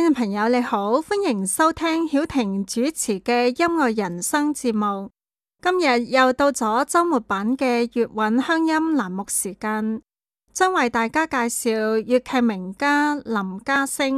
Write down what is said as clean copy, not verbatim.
聽眾朋友你好，歡迎收聽曉婷主持嘅音樂人生節目。今日又到咗周末版嘅粵韻鄉音欄目時間，將為大家介紹粵劇名家林家聲。